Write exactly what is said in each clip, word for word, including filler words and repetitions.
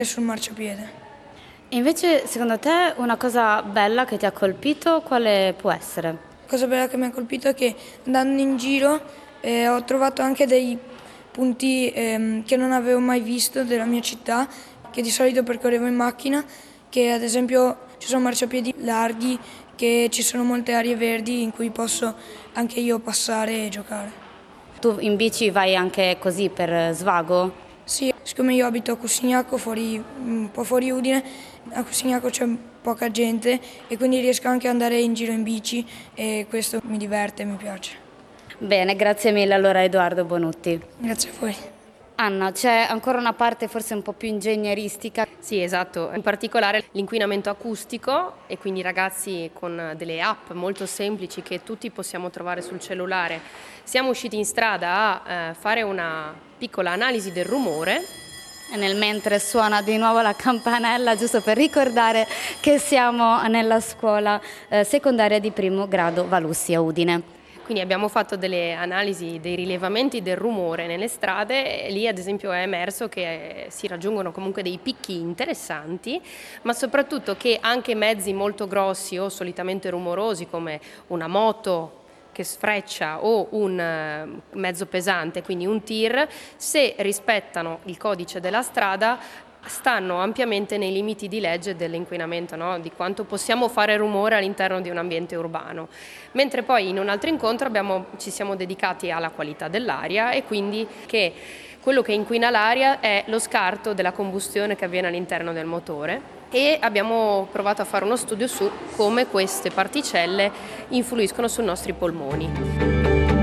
sul marciapiede. Invece, secondo te, una cosa bella che ti ha colpito, quale può essere? La cosa bella che mi ha colpito è che andando in giro eh, ho trovato anche dei punti ehm, che non avevo mai visto della mia città, che di solito percorrevo in macchina, che ad esempio ci sono marciapiedi larghi, che ci sono molte aree verdi in cui posso anche io passare e giocare. Tu in bici vai anche così per svago? Sì, siccome io abito a Cussignaco, fuori, un po' fuori Udine, a Cussignaco c'è poca gente e quindi riesco anche ad andare in giro in bici e questo mi diverte e mi piace. Bene, grazie mille allora Edoardo Bonutti. Grazie a voi. Anna, c'è ancora una parte forse un po' più ingegneristica. Sì, esatto, in particolare l'inquinamento acustico e quindi i ragazzi con delle app molto semplici che tutti possiamo trovare sul cellulare. Siamo usciti in strada a eh, fare una piccola analisi del rumore. E nel mentre suona di nuovo la campanella, giusto per ricordare che siamo nella scuola eh, secondaria di primo grado Valussi a Udine. Quindi abbiamo fatto delle analisi dei rilevamenti del rumore nelle strade e lì ad esempio è emerso che si raggiungono comunque dei picchi interessanti, ma soprattutto che anche mezzi molto grossi o solitamente rumorosi come una moto che sfreccia o un mezzo pesante, quindi un tir, se rispettano il codice della strada stanno ampiamente nei limiti di legge dell'inquinamento, no? Di quanto possiamo fare rumore all'interno di un ambiente urbano. Mentre poi in un altro incontro abbiamo, ci siamo dedicati alla qualità dell'aria e quindi che quello che inquina l'aria è lo scarto della combustione che avviene all'interno del motore e abbiamo provato a fare uno studio su come queste particelle influiscono sui nostri polmoni.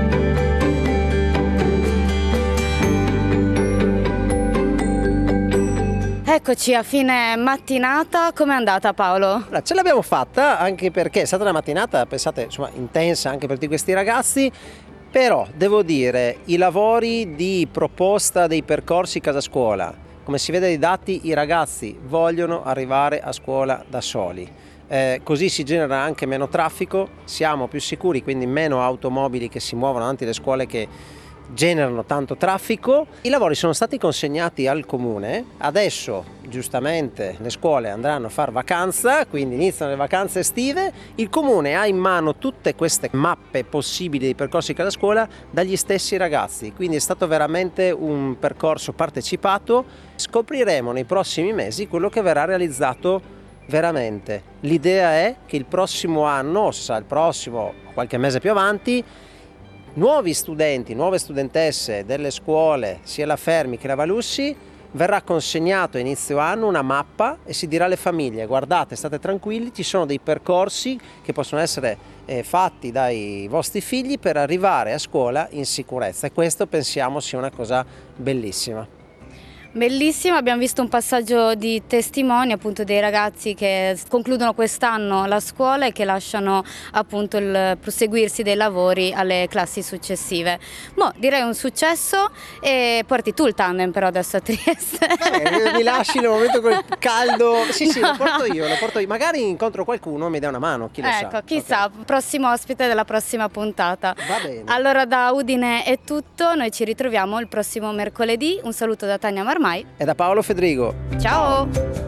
Eccoci a fine mattinata, com'è andata Paolo? Allora, ce l'abbiamo fatta anche perché è stata una mattinata, pensate, insomma, intensa anche per tutti questi ragazzi, però devo dire i lavori di proposta dei percorsi casa scuola, come si vede dai dati, i ragazzi vogliono arrivare a scuola da soli. Eh, così si genera anche meno traffico, siamo più sicuri, quindi meno automobili che si muovono davanti alle scuole che generano tanto traffico. I lavori sono stati consegnati al comune, adesso giustamente le scuole andranno a far vacanza, quindi iniziano le vacanze estive. Il comune ha in mano tutte queste mappe possibili di percorsi casa scuola dagli stessi ragazzi, quindi è stato veramente un percorso partecipato. Scopriremo nei prossimi mesi quello che verrà realizzato veramente. L'idea è che il prossimo anno, o se sarà il prossimo o qualche mese più avanti, nuovi studenti, nuove studentesse delle scuole, sia la Fermi che la Valussi, verrà consegnato a inizio anno una mappa e si dirà alle famiglie: guardate, state tranquilli, ci sono dei percorsi che possono essere eh, fatti dai vostri figli per arrivare a scuola in sicurezza, e questo pensiamo sia una cosa bellissima. Bellissimo, abbiamo visto un passaggio di testimoni appunto dei ragazzi che concludono quest'anno la scuola e che lasciano appunto il proseguirsi dei lavori alle classi successive. Boh, direi un successo, e porti tu il tandem però adesso a Trieste. Vabbè, mi lasci nel momento con il caldo. Sì, sì, lo porto io, lo porto io. Magari incontro qualcuno, mi dà una mano, chi lo sa. Ecco, chissà, okay. Prossimo ospite della prossima puntata. Va bene. Allora da Udine è tutto, noi ci ritroviamo il prossimo mercoledì. Un saluto da Tania Marmai e da Paolo Fedrigo. Ciao!